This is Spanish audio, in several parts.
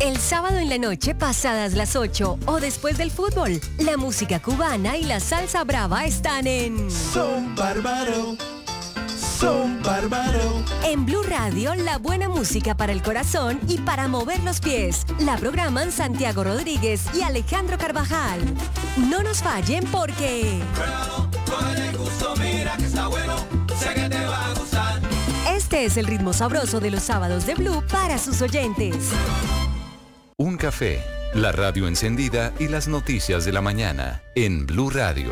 El sábado en la noche pasadas las 8 o después del fútbol, la música cubana y la salsa brava están en Son Bárbaro, Son Bárbaro. En Blue Radio, la buena música para el corazón y para mover los pies. La programan Santiago Rodríguez y Alejandro Carvajal. No nos fallen porque... Este es el ritmo sabroso de los sábados de Blue para sus oyentes. Un café, la radio encendida y las noticias de la mañana en Blue Radio.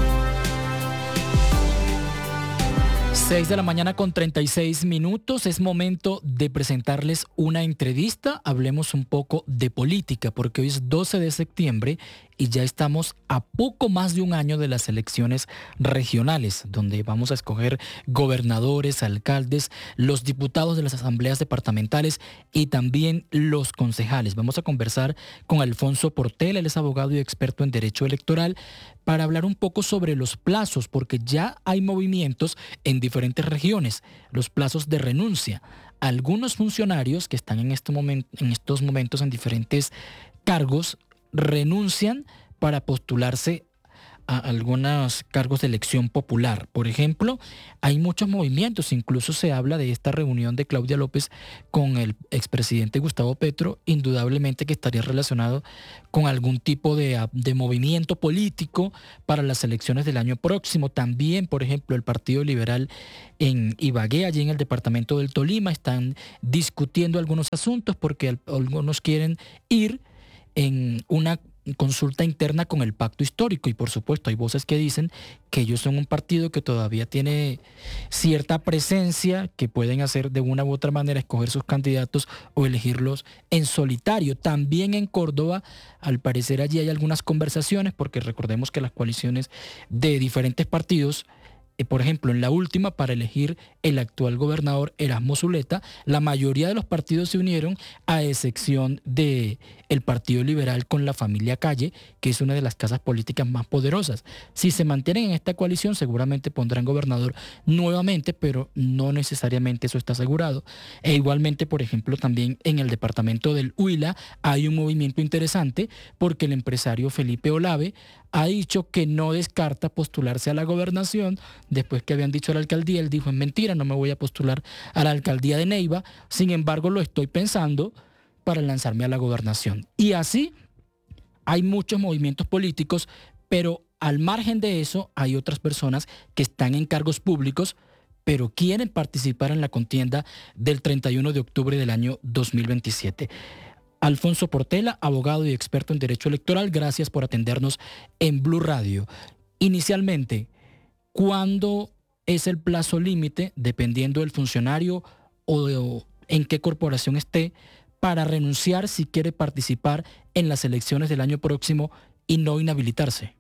6 de la mañana con 36 minutos. Es momento de presentarles una entrevista. Hablemos un poco de política, porque hoy es 12 de septiembre y ya estamos a poco más de un año de las elecciones regionales, donde vamos a escoger gobernadores, alcaldes, los diputados de las asambleas departamentales y también los concejales. Vamos a conversar con Alfonso Portela, él es abogado y experto en derecho electoral, para hablar un poco sobre los plazos, porque ya hay movimientos en diferentes regiones, los plazos de renuncia. Algunos funcionarios que están en estos momentos en diferentes cargos renuncian para postularse a algunos cargos de elección popular. Por ejemplo, hay muchos movimientos, incluso se habla de esta reunión de Claudia López con el expresidente Gustavo Petro, indudablemente que estaría relacionado con algún tipo de movimiento político para las elecciones del año próximo. También, por ejemplo, el Partido Liberal en Ibagué, allí en el departamento del Tolima, están discutiendo algunos asuntos porque algunos quieren ir en una consulta interna con el pacto histórico, y por supuesto hay voces que dicen que ellos son un partido que todavía tiene cierta presencia, que pueden hacer de una u otra manera escoger sus candidatos o elegirlos en solitario. También en Córdoba, al parecer allí hay algunas conversaciones, porque recordemos que las coaliciones de diferentes partidos, por ejemplo, en la última, para elegir el actual gobernador Erasmo Zuleta, la mayoría de los partidos se unieron, a excepción de el Partido Liberal con la familia Calle, que es una de las casas políticas más poderosas. Si se mantienen en esta coalición, seguramente pondrán gobernador nuevamente, pero no necesariamente eso está asegurado. E igualmente, por ejemplo, también en el departamento del Huila hay un movimiento interesante, porque el empresario Felipe Olave ha dicho que no descarta postularse a la gobernación. Después que habían dicho a la alcaldía, él dijo: es mentira, no me voy a postular a la alcaldía de Neiva, sin embargo lo estoy pensando para lanzarme a la gobernación. Y así hay muchos movimientos políticos, pero al margen de eso hay otras personas que están en cargos públicos, pero quieren participar en la contienda del 31 de octubre del año 2027. Alfonso Portela, abogado y experto en derecho electoral, gracias por atendernos en Blue Radio. Inicialmente, ¿cuándo es el plazo límite, dependiendo del funcionario o en qué corporación esté, para renunciar si quiere participar en las elecciones del año próximo y no inhabilitarse?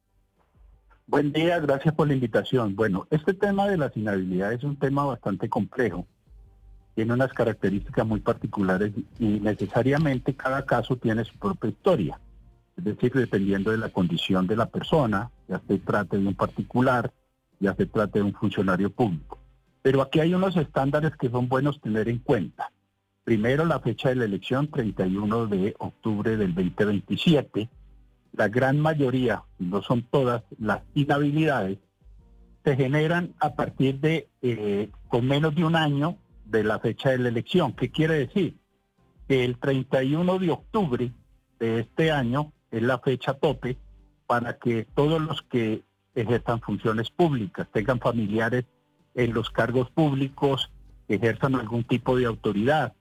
Buen día, gracias por la invitación. Bueno, este tema de las inhabilidades es un tema bastante complejo. Tiene unas características muy particulares y necesariamente cada caso tiene su propia historia. Es decir, dependiendo de la condición de la persona, ya se trate de un particular, ya se trate de un funcionario público. Pero aquí hay unos estándares que son buenos tener en cuenta. Primero, la fecha de la elección, 31 de octubre del 2027. La gran mayoría, no son todas, las inhabilidades se generan a partir de con menos de un año de la fecha de la elección. ¿Qué quiere decir? Que el 31 de octubre de este año es la fecha tope para que todos los que ejerzan funciones públicas, tengan familiares en los cargos públicos, ejerzan algún tipo de autoridad,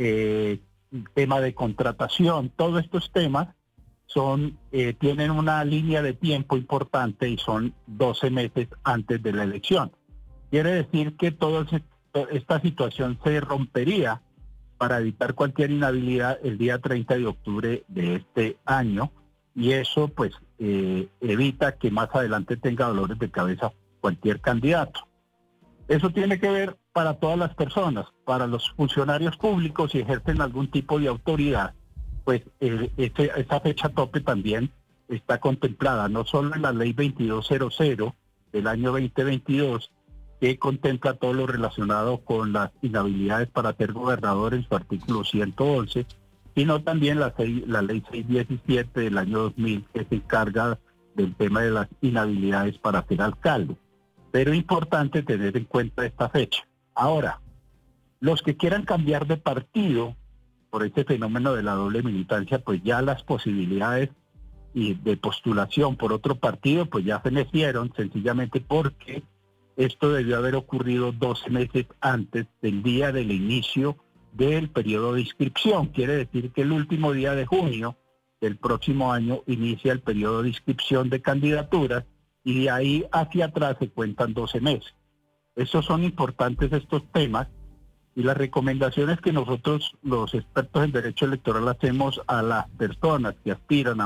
tema de contratación, todos estos temas tienen una línea de tiempo importante y son 12 meses antes de la elección. Quiere decir que esta situación se rompería para evitar cualquier inhabilidad el día 30 de octubre de este año, y eso pues evita que más adelante tenga dolores de cabeza cualquier candidato. Eso tiene que ver para todas las personas, para los funcionarios públicos si ejercen algún tipo de autoridad, pues esa fecha tope también está contemplada, no solo en la ley 2200 del año 2022, que contempla todo lo relacionado con las inhabilidades para ser gobernador en su artículo 111, sino también la ley 617 del año 2000, que se encarga del tema de las inhabilidades para ser alcalde. Pero es importante tener en cuenta esta fecha. Ahora, los que quieran cambiar de partido por este fenómeno de la doble militancia, pues ya las posibilidades y de postulación por otro partido, pues ya fenecieron, sencillamente porque esto debió haber ocurrido 12 meses antes del día del inicio del periodo de inscripción. Quiere decir que el último día de junio del próximo año inicia el periodo de inscripción de candidaturas y de ahí hacia atrás se cuentan 12 meses. Estos son importantes estos temas y las recomendaciones que nosotros, los expertos en derecho electoral, hacemos a las personas que aspiran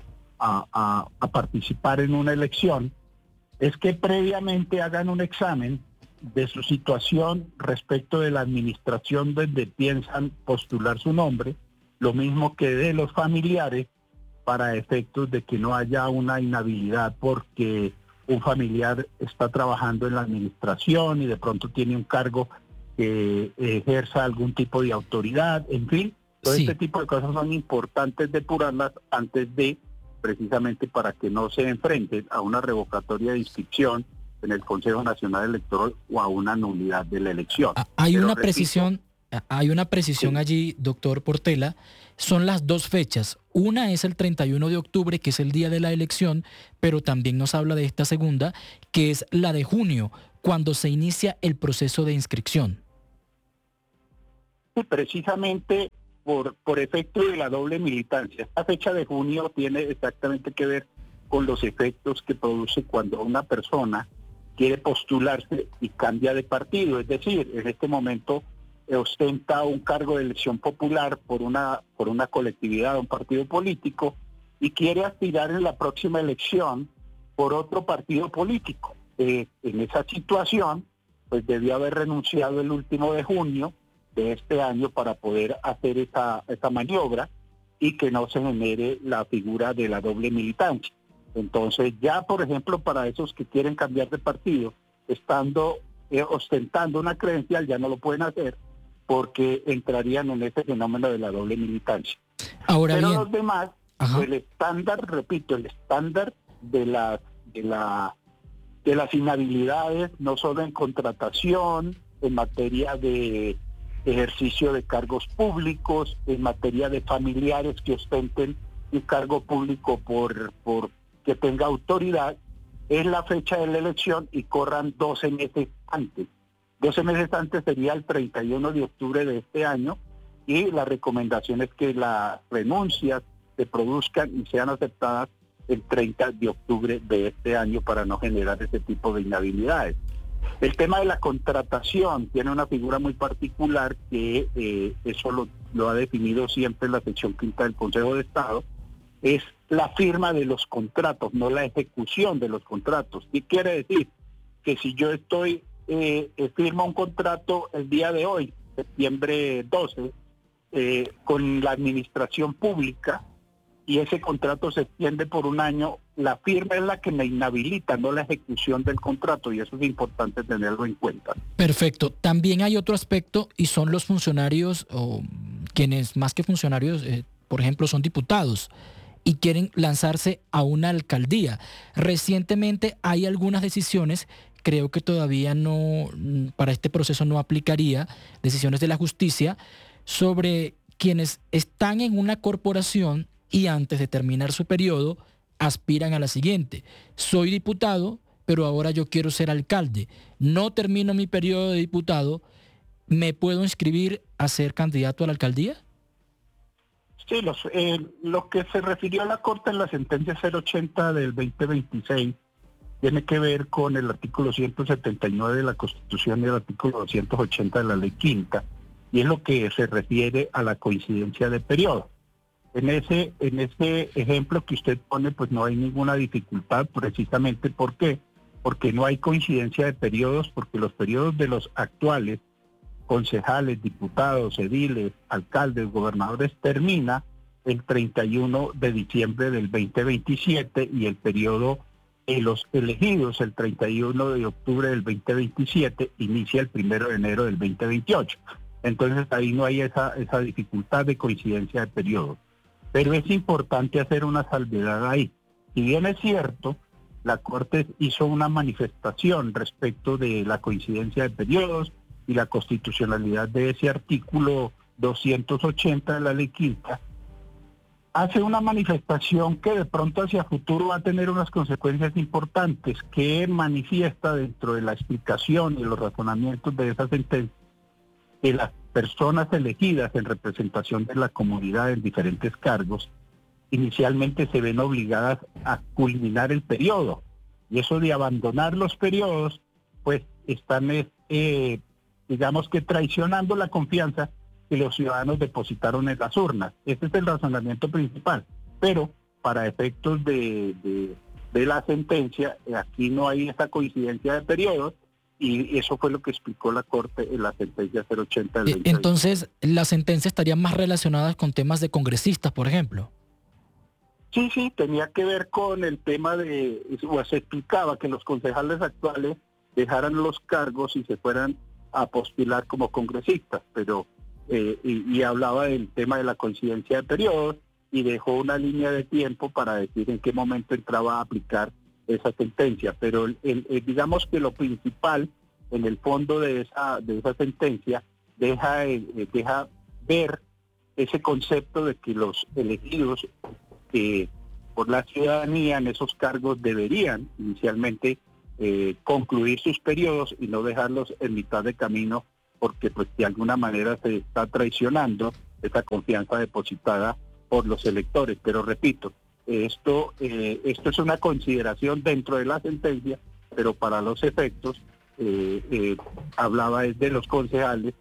a participar en una elección es que previamente hagan un examen de su situación respecto de la administración donde piensan postular su nombre, lo mismo que de los familiares, para efectos de que no haya una inhabilidad porque un familiar está trabajando en la administración y de pronto tiene un cargo que ejerza algún tipo de autoridad, en fin, todo Sí. este tipo de cosas son importantes depurarlas antes de, precisamente para que no se enfrenten a una revocatoria de inscripción en el Consejo Nacional Electoral o a una nulidad de la elección. Hay Pero una repito, precisión Sí. allí, doctor Portela. Son las dos fechas. Una es el 31 de octubre, que es el día de la elección, pero también nos habla de esta segunda, que es la de junio, cuando se inicia el proceso de inscripción. Sí, precisamente por efecto de la doble militancia. Esta fecha de junio tiene exactamente que ver con los efectos que produce cuando una persona quiere postularse y cambia de partido. Es decir, en este momento ostenta un cargo de elección popular por una colectividad, un partido político, y quiere aspirar en la próxima elección por otro partido político. En esa situación, pues debió haber renunciado el último de junio de este año para poder hacer esa maniobra y que no se genere la figura de la doble militancia. Entonces ya, por ejemplo, para esos que quieren cambiar de partido, ostentando una credencial, ya no lo pueden hacer porque entrarían en ese fenómeno de la doble militancia. Ahora Pero bien, los demás, ajá. el estándar, repito, el estándar de las inhabilidades, no solo en contratación, en materia de ejercicio de cargos públicos, en materia de familiares que ostenten un cargo público por que tenga autoridad, es la fecha de la elección y corran 12 meses antes. 12 meses antes sería el 31 de octubre de este año y la recomendación es que las renuncias se produzcan y sean aceptadas el 30 de octubre de este año para no generar ese tipo de inhabilidades. El tema de la contratación tiene una figura muy particular que eso lo ha definido siempre la sección quinta del Consejo de Estado, es la firma de los contratos, no la ejecución de los contratos. ¿Qué quiere decir? Que si yo firmo un contrato el día de hoy, septiembre 12, con la administración pública, y ese contrato se extiende por un año, la firma es la que me inhabilita, no la ejecución del contrato, y eso es importante tenerlo en cuenta. Perfecto. También hay otro aspecto y son los funcionarios, o quienes más que funcionarios, por ejemplo, son diputados y quieren lanzarse a una alcaldía. Recientemente hay algunas decisiones, creo que todavía no, para este proceso no aplicaría, decisiones de la justicia, sobre quienes están en una corporación y antes de terminar su periodo aspiran a la siguiente. Soy diputado, pero ahora yo quiero ser alcalde. No termino mi periodo de diputado, ¿me puedo inscribir a ser candidato a la alcaldía? Sí, lo que se refirió a la Corte en la sentencia 080 del 2026 tiene que ver con el artículo 179 de la Constitución y el artículo 280 de la Ley Quinta, y es lo que se refiere a la coincidencia de periodo. En ese ejemplo que usted pone, pues no hay ninguna dificultad, precisamente ¿por qué? Porque no hay coincidencia de periodos, porque los periodos de los actuales concejales, diputados, ediles, alcaldes, gobernadores termina el 31 de diciembre del 2027 y el periodo de los elegidos el 31 de octubre del 2027 inicia el 1 de enero del 2028. Entonces ahí no hay esa dificultad de coincidencia de periodos. Pero es importante hacer una salvedad ahí. Si bien es cierto, la Corte hizo una manifestación respecto de la coincidencia de periodos y la constitucionalidad de ese artículo 280 de la Ley Quinta, hace una manifestación que de pronto hacia futuro va a tener unas consecuencias importantes, que manifiesta dentro de la explicación y los razonamientos de esa sentencia que las personas elegidas en representación de la comunidad en diferentes cargos inicialmente se ven obligadas a culminar el periodo, y eso de abandonar los periodos pues están digamos que traicionando la confianza que los ciudadanos depositaron en las urnas. Ese es el razonamiento principal, pero para efectos de la sentencia, aquí no hay esa coincidencia de periodos, y eso fue lo que explicó la Corte en la sentencia 080 del 2020. Entonces, ¿las sentencias estarían más relacionadas con temas de congresistas, por ejemplo? Sí, tenía que ver con el tema o se explicaba que los concejales actuales dejaran los cargos y se fueran a postular como congresistas, pero y hablaba del tema de la coincidencia de periodos y dejó una línea de tiempo para decir en qué momento entraba a aplicar esa sentencia, pero digamos que lo principal en el fondo de esa sentencia deja ver ese concepto de que los elegidos por la ciudadanía en esos cargos deberían inicialmente concluir sus periodos y no dejarlos en mitad de camino, porque pues de alguna manera se está traicionando esa confianza depositada por los electores. Pero repito, esto es una consideración dentro de la sentencia, pero para los efectos hablaba de los concejales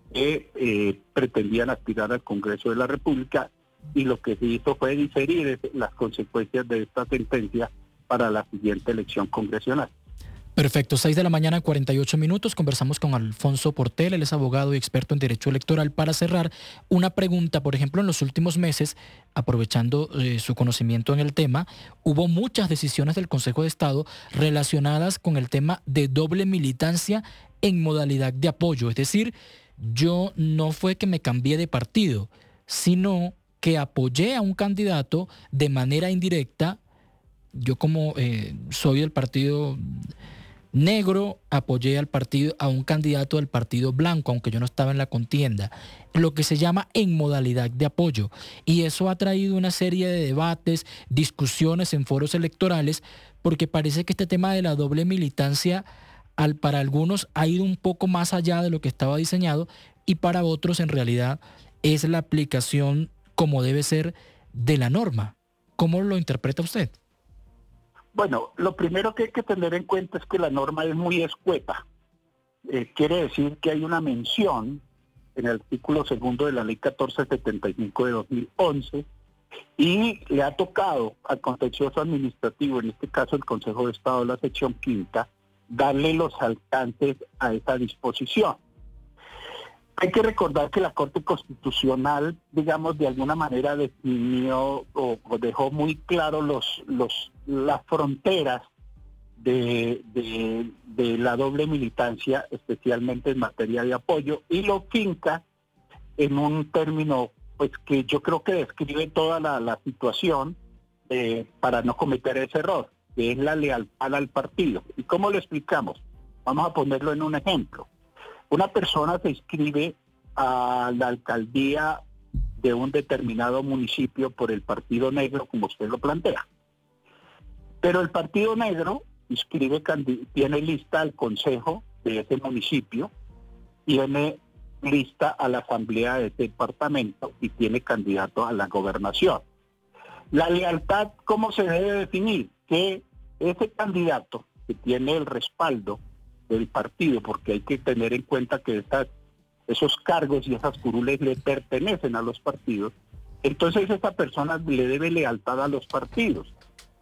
que pretendían aspirar al Congreso de la República, y lo que se hizo fue diferir las consecuencias de esta sentencia para la siguiente elección congresional. Perfecto, 6:48 a.m. Conversamos con Alfonso Portela, él es abogado y experto en derecho electoral. Para cerrar, una pregunta, por ejemplo, en los últimos meses, aprovechando su conocimiento en el tema, hubo muchas decisiones del Consejo de Estado relacionadas con el tema de doble militancia en modalidad de apoyo. Es decir, yo no fue que me cambié de partido, sino que apoyé a un candidato de manera indirecta. Yo como soy del partido negro, apoyé a un candidato del partido blanco, aunque yo no estaba en la contienda, lo que se llama en modalidad de apoyo. Y eso ha traído una serie de debates, discusiones en foros electorales, porque parece que este tema de la doble militancia para algunos ha ido un poco más allá de lo que estaba diseñado, y para otros en realidad es la aplicación como debe ser de la norma. ¿Cómo lo interpreta usted? Bueno, lo primero que hay que tener en cuenta es que la norma es muy escueta. Quiere decir que hay una mención en el artículo 2 de la Ley 1475 de 2011, y le ha tocado al contencioso administrativo, en este caso el Consejo de Estado de la sección quinta, darle los alcances a esa disposición. Hay que recordar que la Corte Constitucional, digamos, de alguna manera definió o dejó muy claro las fronteras de la doble militancia, especialmente en materia de apoyo, y lo finca en un término pues que yo creo que describe toda la situación para no cometer ese error, que es la lealtad al partido. ¿Y cómo lo explicamos? Vamos a ponerlo en un ejemplo. Una persona se inscribe a la alcaldía de un determinado municipio por el Partido Negro, como usted lo plantea. Pero el Partido Negro tiene lista al consejo de ese municipio, tiene lista a la asamblea de ese departamento y tiene candidato a la gobernación. La lealtad, ¿cómo se debe definir? Que ese candidato que tiene el respaldo del partido, porque hay que tener en cuenta que esos cargos y esas curules le pertenecen a los partidos, entonces esa persona le debe lealtad a los partidos.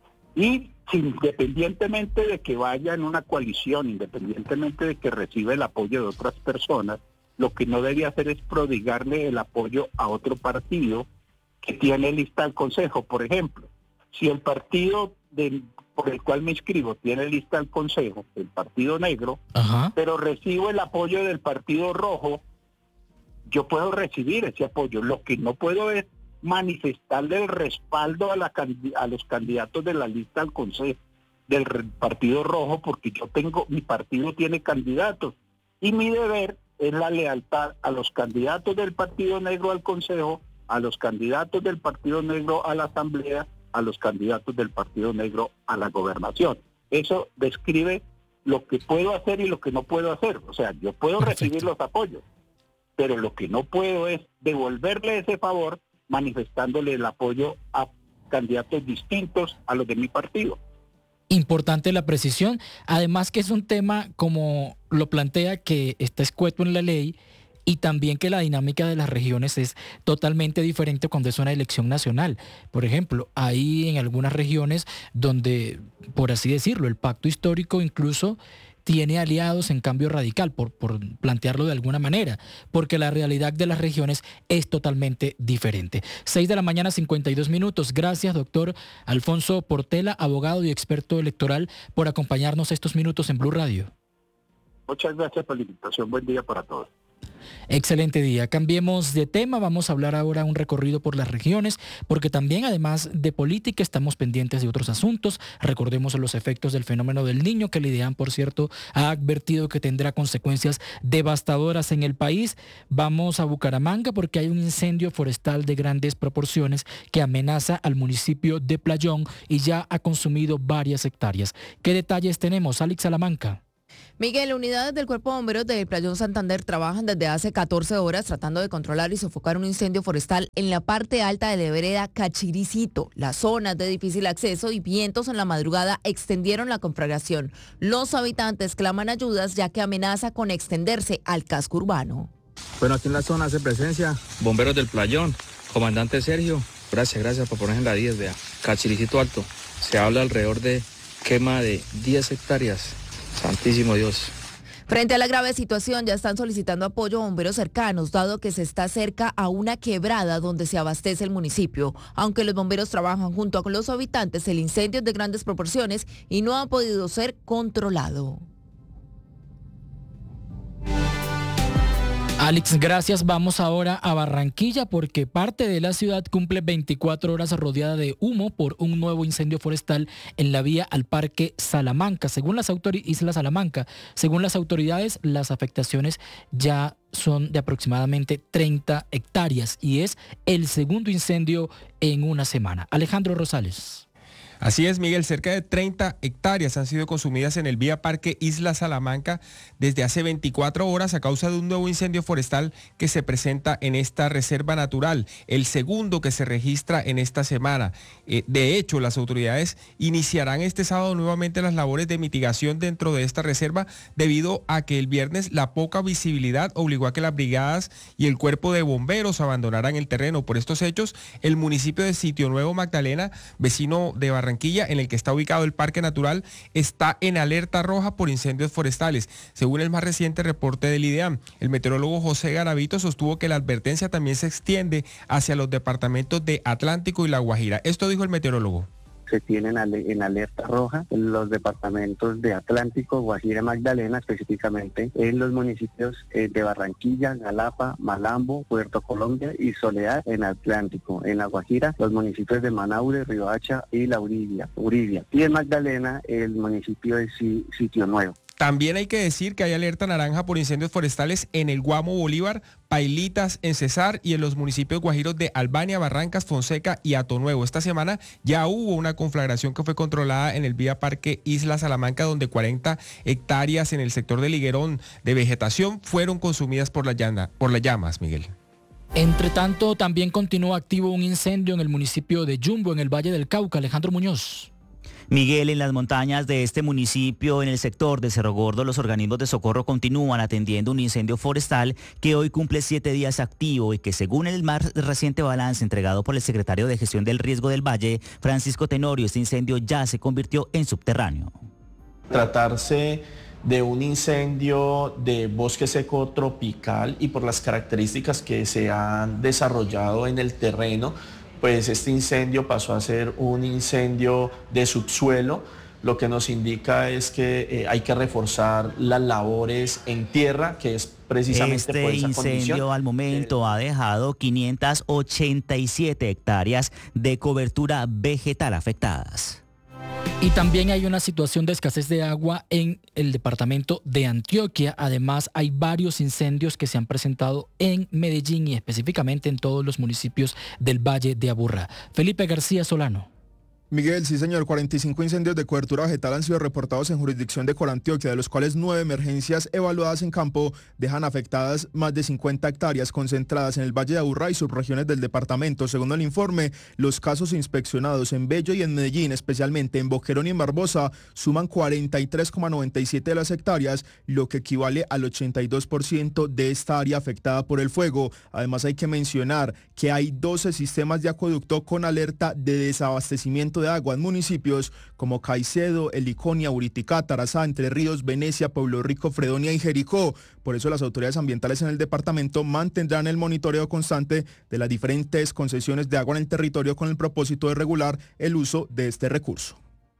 Y independientemente de que vaya en una coalición, independientemente de que reciba el apoyo de otras personas, lo que no debe hacer es prodigarle el apoyo a otro partido que tiene lista al consejo. Por ejemplo, si el partido por el cual me inscribo tiene lista al consejo, el Partido Negro, pero recibo el apoyo del Partido Rojo, yo puedo recibir ese apoyo. Lo que no puedo es manifestarle el respaldo a los candidatos de la lista al Consejo del Partido Rojo, porque mi partido tiene candidatos, y mi deber es la lealtad a los candidatos del Partido Negro al Consejo, a los candidatos del Partido Negro a la Asamblea, a los candidatos del Partido Negro a la Gobernación. Eso describe lo que puedo hacer y lo que no puedo hacer. O sea, yo puedo recibir los apoyos, pero lo que no puedo es devolverle ese favor manifestándole el apoyo a candidatos distintos a los de mi partido. Importante la precisión, además que es un tema, como lo plantea, que está escueto en la ley, y también que la dinámica de las regiones es totalmente diferente cuando es una elección nacional. Por ejemplo, hay en algunas regiones donde, por así decirlo, el pacto histórico incluso tiene aliados en Cambio Radical, por plantearlo de alguna manera, porque la realidad de las regiones es totalmente diferente. 6:52 a.m. Gracias, doctor Alfonso Portela, abogado y experto electoral, por acompañarnos estos minutos en Blue Radio. Muchas gracias por la invitación. Buen día para todos. Excelente día. Cambiemos de tema. Vamos a hablar ahora un recorrido por las regiones, porque también, además de política, estamos pendientes de otros asuntos. Recordemos los efectos del fenómeno del Niño, que el IDEAM, por cierto, ha advertido que tendrá consecuencias devastadoras en el país. Vamos a Bucaramanga porque hay un incendio forestal de grandes proporciones que amenaza al municipio de Playón y ya ha consumido varias hectáreas. ¿Qué detalles tenemos, Alex Salamanca? Miguel, unidades del Cuerpo de Bomberos de Playón Santander trabajan desde hace 14 horas tratando de controlar y sofocar un incendio forestal en la parte alta de la vereda Cachiricito. Las zonas de difícil acceso y vientos en la madrugada extendieron la conflagración. Los habitantes claman ayudas ya que amenaza con extenderse al casco urbano. Bueno, aquí en la zona hace presencia bomberos del Playón, comandante Sergio. Gracias por poner en la 10 de Cachiricito Alto. Se habla alrededor de quema de 10 hectáreas. Santísimo Dios. Frente a la grave situación, ya están solicitando apoyo a bomberos cercanos, dado que se está cerca a una quebrada donde se abastece el municipio. Aunque los bomberos trabajan junto con los habitantes, el incendio es de grandes proporciones y no ha podido ser controlado. Alex, gracias. Vamos ahora a Barranquilla porque parte de la ciudad cumple 24 horas rodeada de humo por un nuevo incendio forestal en la vía al Parque Salamanca. Según las Isla Salamanca, según las autoridades, las afectaciones ya son de aproximadamente 30 hectáreas y es el segundo incendio en una semana. Alejandro Rosales. Así es, Miguel, cerca de 30 hectáreas han sido consumidas en el Vía Parque Isla Salamanca desde hace 24 horas a causa de un nuevo incendio forestal que se presenta en esta reserva natural, el segundo que se registra en esta semana. De hecho, las autoridades iniciarán este sábado nuevamente las labores de mitigación dentro de esta reserva debido a que el viernes la poca visibilidad obligó a que las brigadas y el cuerpo de bomberos abandonaran el terreno. Por estos hechos, el municipio de Sitio Nuevo Magdalena, vecino de Barranquilla, en el que está ubicado el Parque Natural, está en alerta roja por incendios forestales. Según el más reciente reporte del IDEAM, el meteorólogo José Garavito sostuvo que la advertencia también se extiende hacia los departamentos de Atlántico y La Guajira. Esto dijo el meteorólogo. Se tienen en alerta roja en los departamentos de Atlántico, Guajira, Magdalena, específicamente en los municipios de Barranquilla, Galapa, Malambo, Puerto Colombia y Soledad en Atlántico. En La Guajira, los municipios de Manaure, Riohacha y La Uribia. Y en Magdalena, el municipio de Sitio Nuevo. También hay que decir que hay alerta naranja por incendios forestales en el Guamo Bolívar, Pailitas, en Cesar y en los municipios guajiros de Albania, Barrancas, Fonseca y Atonuevo. Esta semana ya hubo una conflagración que fue controlada en el Vía Parque Isla Salamanca, donde 40 hectáreas en el sector del Higuerón de vegetación fueron consumidas por las llamas, Miguel. Entre tanto, también continúa activo un incendio en el municipio de Yumbo, en el Valle del Cauca. Alejandro Muñoz. Miguel, en las montañas de este municipio, en el sector de Cerro Gordo, los organismos de socorro continúan atendiendo un incendio forestal que hoy cumple 7 días activo y que, según el más reciente balance entregado por el secretario de Gestión del Riesgo del Valle, Francisco Tenorio, este incendio ya se convirtió en subterráneo. Tratarse de un incendio de bosque seco tropical y por las características que se han desarrollado en el terreno, pues este incendio pasó a ser un incendio de subsuelo, lo que nos indica es que hay que reforzar las labores en tierra, que es precisamente por esa condición. Este incendio al momento ha dejado 587 hectáreas de cobertura vegetal afectadas. Y también hay una situación de escasez de agua en el departamento de Antioquia. Además, hay varios incendios que se han presentado en Medellín y específicamente en todos los municipios del Valle de Aburrá. Felipe García Solano. Miguel, sí señor, 45 incendios de cobertura vegetal han sido reportados en jurisdicción de Corantioquia, de los cuales 9 emergencias evaluadas en campo dejan afectadas más de 50 hectáreas concentradas en el Valle de Aburrá y subregiones del departamento. Según el informe, los casos inspeccionados en Bello y en Medellín, especialmente en Boquerón y en Barbosa, suman 43,97 de las hectáreas, lo que equivale al 82% de esta área afectada por el fuego. Además, hay que mencionar que hay 12 sistemas de acueducto con alerta de desabastecimiento de agua en municipios como Caicedo, El Iconia, Uriticá, Tarazá, Entre Ríos, Venecia, Pueblo Rico, Fredonia y Jericó. Por eso las autoridades ambientales en el departamento mantendrán el monitoreo constante de las diferentes concesiones de agua en el territorio con el propósito de regular el uso de este recurso.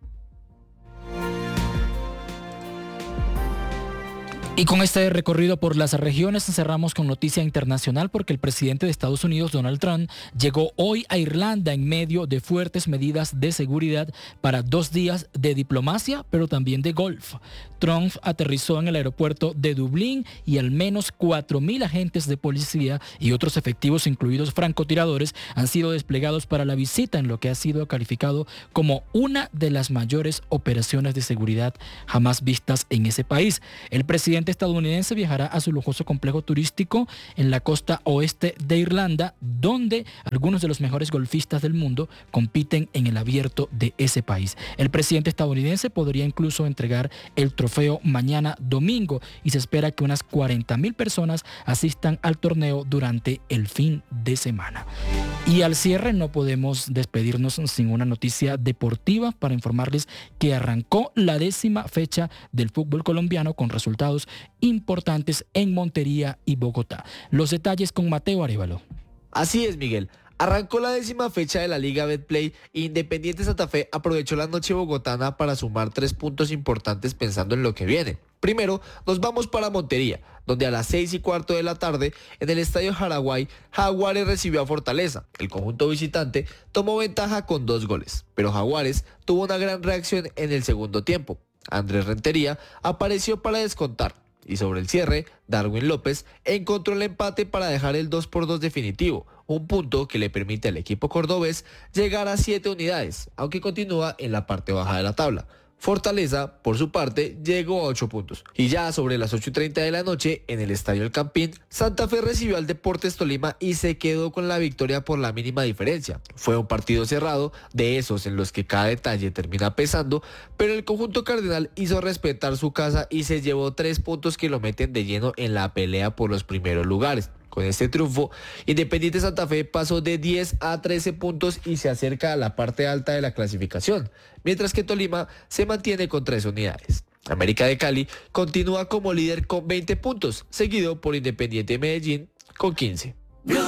Y con este recorrido por las regiones cerramos con noticia internacional porque el presidente de Estados Unidos, Donald Trump, llegó hoy a Irlanda en medio de fuertes medidas de seguridad para 2 días de diplomacia, pero también de golf. Trump aterrizó en el aeropuerto de Dublín y al menos 4.000 agentes de policía y otros efectivos, incluidos francotiradores, han sido desplegados para la visita en lo que ha sido calificado como una de las mayores operaciones de seguridad jamás vistas en ese país. El presidente estadounidense viajará a su lujoso complejo turístico en la costa oeste de Irlanda, donde algunos de los mejores golfistas del mundo compiten en el abierto de ese país. El presidente estadounidense podría incluso entregar el trofeo mañana domingo y se espera que unas 40.000 personas asistan al torneo durante el fin de semana. Y al cierre no podemos despedirnos sin una noticia deportiva para informarles que arrancó la 10ª fecha del fútbol colombiano con resultados importantes en Montería y Bogotá. Los detalles con Mateo Arévalo. Así es, Miguel. Arrancó la 10ª fecha de la Liga Betplay e Independiente Santa Fe aprovechó la noche bogotana para sumar 3 puntos importantes pensando en lo que viene. Primero, nos vamos para Montería, donde a las 6:15 de la tarde, en el Estadio Jaraguay, Jaguares recibió a Fortaleza. El conjunto visitante tomó ventaja con 2 goles, pero Jaguares tuvo una gran reacción en el segundo tiempo. Andrés Rentería apareció para descontar. Y sobre el cierre, Darwin López encontró el empate para dejar el 2-2 definitivo, un punto que le permite al equipo cordobés llegar a 7 unidades, aunque continúa en la parte baja de la tabla. Fortaleza, por su parte, llegó a 8 puntos. Y ya sobre las 8:30 de la noche, en el Estadio El Campín, Santa Fe recibió al Deportes Tolima y se quedó con la victoria por la mínima diferencia. Fue un partido cerrado, de esos en los que cada detalle termina pesando, pero el conjunto cardenal hizo respetar su casa y se llevó 3 puntos que lo meten de lleno en la pelea por los primeros lugares. Con este triunfo, Independiente Santa Fe pasó de 10 a 13 puntos y se acerca a la parte alta de la clasificación, mientras que Tolima se mantiene con 3 unidades. América de Cali continúa como líder con 20 puntos, seguido por Independiente Medellín con 15. Blue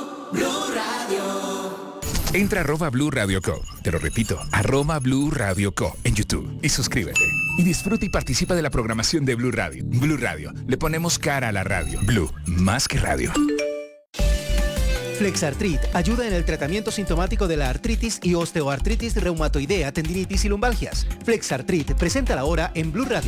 Radio. Entra a @Blue Radio Co. Te lo repito, @Blue Radio Co. en YouTube y suscríbete. Y disfruta y participa de la programación de Blue Radio. Blue Radio, le ponemos cara a la radio. Blue, más que radio. Flexartrit ayuda en el tratamiento sintomático de la artritis y osteoartritis reumatoidea, tendinitis y lumbalgias. Flexartrit, presenta la hora en Blue Radio.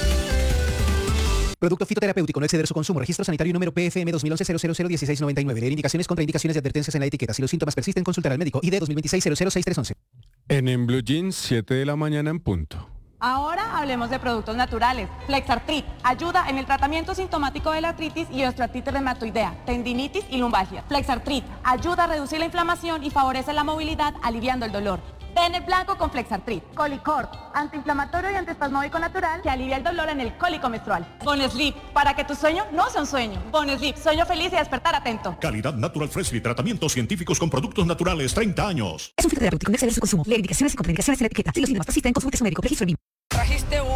Producto fitoterapéutico, no exceder su consumo. Registro sanitario número PFM 2011-001699. Leer indicaciones, contraindicaciones y advertencias en la etiqueta. Si los síntomas persisten, consultar al médico. ID 2026-006311. En Blue Jeans, 7 de la mañana en punto. Ahora hablemos de productos naturales. Flexartrit ayuda en el tratamiento sintomático de la artritis y osteoartritis reumatoidea, tendinitis y lumbalgia. Flexartrit ayuda a reducir la inflamación y favorece la movilidad, aliviando el dolor. Den el blanco con Flexartrit. Colicort, antiinflamatorio y antiespasmódico natural que alivia el dolor en el cólico menstrual. Bonesleep, para que tu sueño no sea un sueño. Bonesleep, sueño feliz y despertar atento. Calidad Natural Freshly, tratamientos científicos con productos naturales, 30 años. Es un fitoterapéutico, no exceder su consumo. Leer indicaciones y contraindicaciones en la etiqueta. Si los síntomas persisten, consulte a su médico. Registro BIM. Trajiste un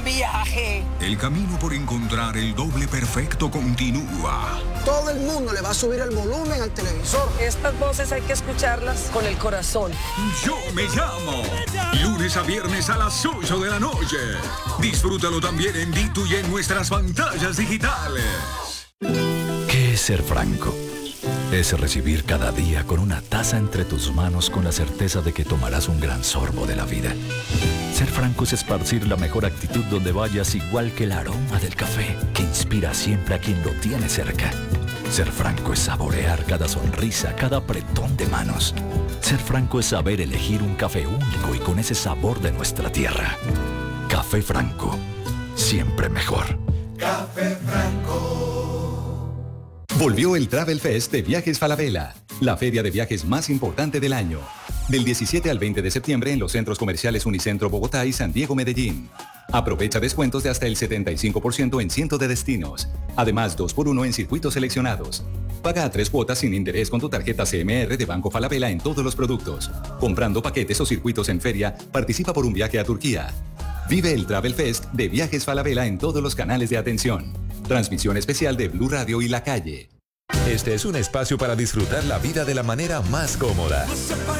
viaje. El camino por encontrar el doble perfecto continúa. Todo el mundo le va a subir el volumen al televisor. Estas voces hay que escucharlas con el corazón. Yo me llamo. Lunes a viernes a las 8 de la noche. Disfrútalo también en Ditu y en nuestras pantallas digitales. ¿Qué es ser franco? Es recibir cada día con una taza entre tus manos con la certeza de que tomarás un gran sorbo de la vida. Ser franco es esparcir la mejor actitud donde vayas, igual que el aroma del café que inspira siempre a quien lo tiene cerca. Ser franco es saborear cada sonrisa, cada apretón de manos. Ser franco es saber elegir un café único y con ese sabor de nuestra tierra. Café Franco, siempre mejor. Café Franco. Volvió el Travel Fest de Viajes Falabella, la feria de viajes más importante del año. Del 17 al 20 de septiembre en los centros comerciales Unicentro Bogotá y San Diego Medellín. Aprovecha descuentos de hasta el 75% en cientos de destinos. Además, 2x1 en circuitos seleccionados. Paga a 3 cuotas sin interés con tu tarjeta CMR de Banco Falabella en todos los productos. Comprando paquetes o circuitos en feria, participa por un viaje a Turquía. Vive el Travel Fest de Viajes Falabella en todos los canales de atención. Transmisión especial de Blue Radio y La Calle. Este es un espacio para disfrutar la vida de la manera más cómoda.